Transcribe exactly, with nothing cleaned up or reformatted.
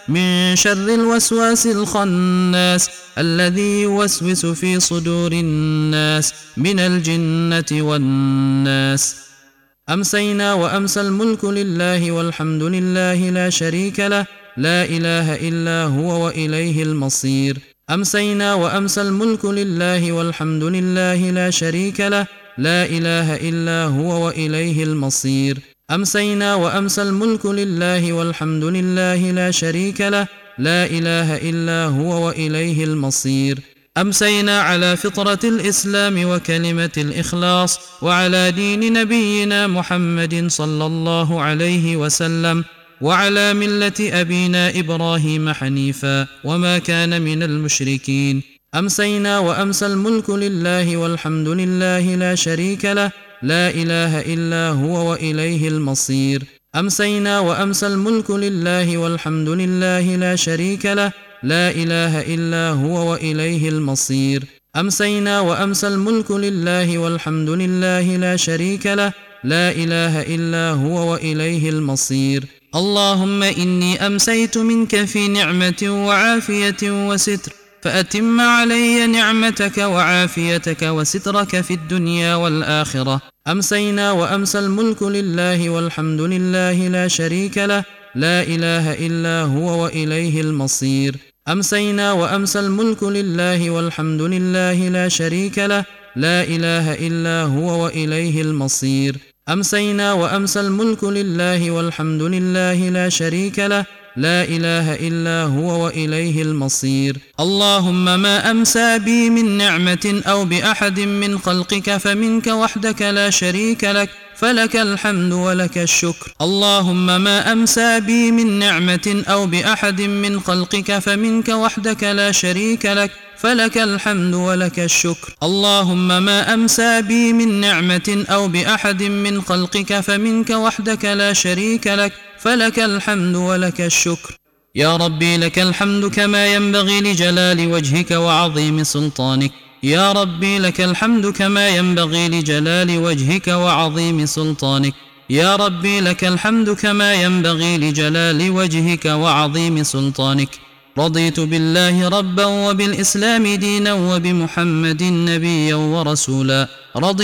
من شر الوسواس الخناس الذي يوسوس في صدور الناس من الجنة والناس. أمسينا وأمسى الملك لله والحمد لله لا شريك له، لا إله إلا هو وإليه المصير. أمسينا وأمسى الملك لله والحمد لله لا شريك له، لا إله إلا هو وإليه المصير. أمسينا وأمسى الملك لله والحمد لله لا شريك له، لا إله إلا هو وإليه المصير. أمسينا على فطرة الإسلام وكلمة الإخلاص، وعلى دين نبينا محمد صلى الله عليه وسلم، وعلى ملة أبينا إبراهيم حنيفا وما كان من المشركين. أمسينا وأمسى الملك لله والحمد لله لا شريك له، لا إله إلا هو وإليه المصير. أمسينا وأمسى الملك لله والحمد لله لا شريك له، لا إله إلا هو وإليه المصير. أمسينا وأمسى الملك لله والحمد لله لا شريك له، لا إله إلا هو وإليه المصير. اللهم إني أمسيت منك في نعمة وعافية وستر، فأتم علي نعمتك وعافيتك وسترك في الدنيا والآخرة. أمسينا وأمسى الملك لله والحمد لله لا شريك له، لا إله إلا هو وإليه المصير. أمسينا وأمسى الملك لله والحمد لله لا شريك له، لا إله إلا هو وإليه المصير. أمسينا وأمسى الملك لله والحمد لله لا شريك له، لا إله إلا هو وإليه المصير. اللهم ما أمسى بي من نعمة أو بأحد من خلقك فمنك وحدك لا شريك لك، فلك الحمد ولك الشكر. اللهم ما أمسى بي من نعمة أو بأحد من خلقك فمنك وحدك لا شريك لك، فلك الحمد ولك الشكر. اللهم ما أمسى بي من نعمة أو بأحد من خلقك فمنك وحدك لا شريك لك، فلك الحمد ولك الشكر. يا ربي لك الحمد كما ينبغي لجلال وجهك وعظيم سلطانك. يا ربي لك الحمد كما ينبغي لجلال وجهك وعظيم سلطانك. يا ربي لك الحمد كما ينبغي لجلال وجهك وعظيم سلطانك. رضيت بالله ربا وبالإسلام دينا وبمحمد نبيا ورسولا. رضي